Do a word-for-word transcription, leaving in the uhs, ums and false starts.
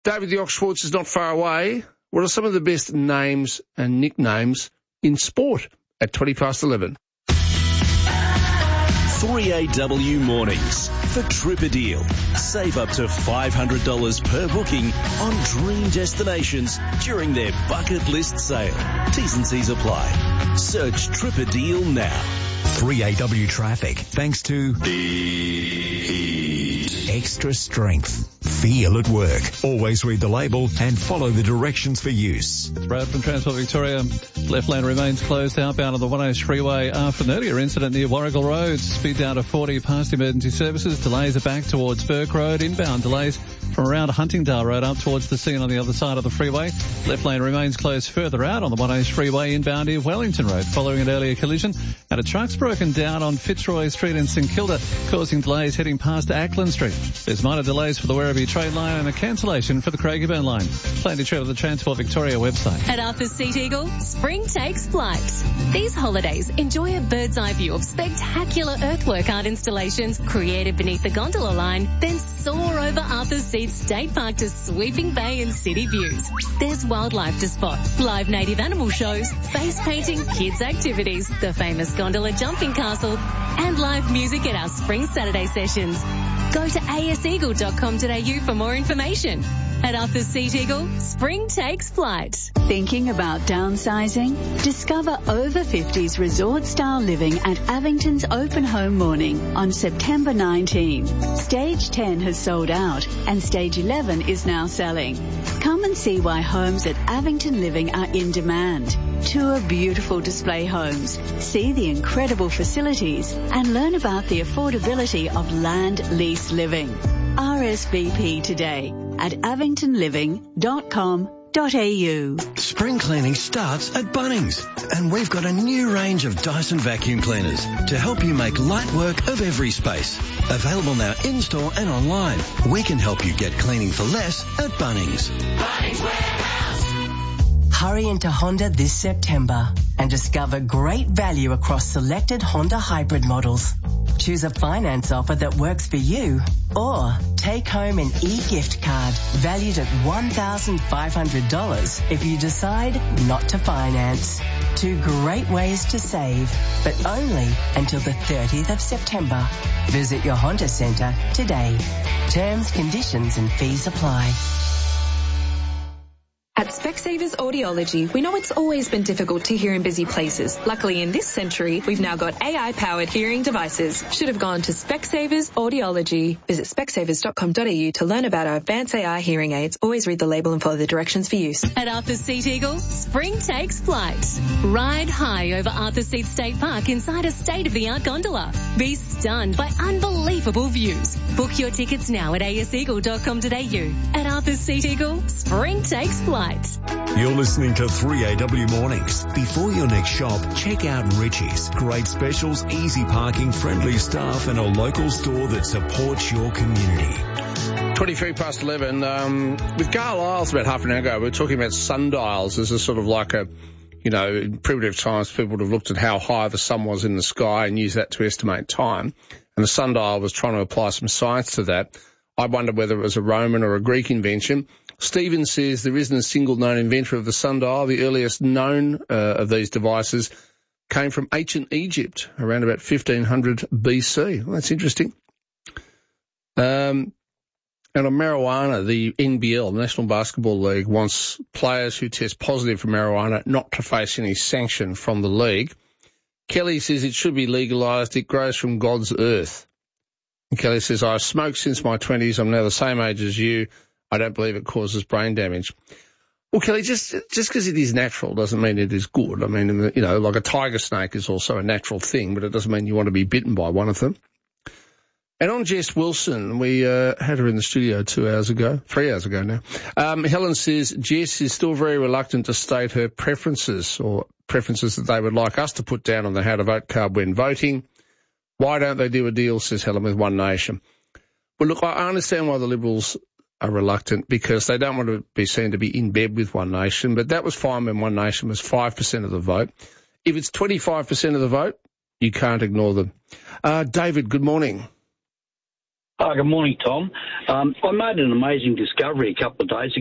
David the Ox Schwartz is not far away. What are some of the best names and nicknames in sport at twenty past eleven? three A W Mornings for Trip a Deal. Save up to five hundred dollars per booking on dream destinations during their bucket list sale. T's and C's apply. Search Trip a Deal now. three A W traffic, thanks to Extra Strength. Feel at work. Always read the label and follow the directions for use. It's Brad from Transport Victoria. Left lane remains closed outbound on the one oh freeway after an earlier incident near Warrigal Road. Speed down to forty past emergency services. Delays are back towards Burke Road. Inbound delays from around Huntingdale Road up towards the scene on the other side of the freeway. Left lane remains closed further out on the one oh freeway inbound near Wellington Road following an earlier collision. And a truck's broken down on Fitzroy Street in St Kilda, causing delays heading past Ackland Street. There's minor delays for the Werribee train line and a cancellation for the Craigieburn line. Plan to travel the Transport Victoria website. At Arthur's Seat Eagle, spring takes flight. These holidays, enjoy a bird's eye view of spectacular earthwork art installations created beneath the gondola line, then soar over Arthur's Seat State Park to sweeping bay and city views. There's wildlife to spot, live native animal shows, face painting, kids activities, the famous gondola jumping castle, and live music at our spring Saturday sessions. Go to a s eagle dot com dot a u for more information. At Arthur's Seat Eagle, spring takes flight. Thinking about downsizing? Discover over fifties resort-style living at Avington's Open Home Morning on September nineteenth. Stage ten has sold out and Stage eleven is now selling. Come and see why homes at Avington Living are in demand. Tour beautiful display homes, see the incredible facilities, and learn about the affordability of land lease living. R S V P today at avington living dot com dot a u. Spring cleaning starts at Bunnings, and we've got a new range of Dyson vacuum cleaners to help you make light work of every space. Available now in-store and online. We can help you get cleaning for less at Bunnings. Bunnings Warehouse. Hurry into Honda this September and discover great value across selected Honda hybrid models. Choose a finance offer that works for you, or take home an e-gift card valued at one thousand five hundred dollars if you decide not to finance. Two great ways to save, but only until the thirtieth of September. Visit your Honda Centre today. Terms, conditions and fees apply. At Specsavers Audiology, we know it's always been difficult to hear in busy places. Luckily, in this century, we've now got A I-powered hearing devices. Should have gone to Specsavers Audiology. Visit specsavers dot com dot a u to learn about our advanced A I hearing aids. Always read the label and follow the directions for use. At Arthur's Seat Eagle, spring takes flight. Ride high over Arthur's Seat State Park inside a state-of-the-art gondola. Be stunned by unbelievable views. Book your tickets now at a s eagle dot com dot a u. At Arthur's Seat Eagle, spring takes flight. You're listening to three A W Mornings. Before your next shop, check out Richie's. Great specials, easy parking, friendly staff, and a local store that supports your community. twenty-three past eleven. Um, with Gail Isles about half an hour ago, we were talking about sundials as a sort of like a, you know, in primitive times, people would have looked at how high the sun was in the sky and used that to estimate time. And the sundial was trying to apply some science to that. I wonder whether it was a Roman or a Greek invention. Stephen says there isn't a single known inventor of the sundial. The earliest known uh, of these devices came from ancient Egypt around about fifteen hundred B C. Well, that's interesting. Um, and on marijuana, the N B L, National Basketball League, wants players who test positive for marijuana not to face any sanction from the league. Kelly says it should be legalised. It grows from God's earth. And Kelly says, I've smoked since my twenties. I'm now the same age as you. I don't believe it causes brain damage. Well, Kelly, just just because it is natural doesn't mean it is good. I mean, you know, like a tiger snake is also a natural thing, but it doesn't mean you want to be bitten by one of them. And on Jess Wilson, we uh, had her in the studio two hours ago, three hours ago now. Um, Helen says Jess is still very reluctant to state her preferences or preferences that they would like us to put down on the how to vote card when voting. Why don't they do a deal, says Helen, with One Nation? Well, look, I understand why the Liberals are reluctant, because they don't want to be seen to be in bed with One Nation, but that was fine when One Nation was five percent of the vote. If it's twenty-five percent of the vote, you can't ignore them. Uh, David, good morning. Hi, good morning, Tom. Um, I made an amazing discovery a couple of days ago.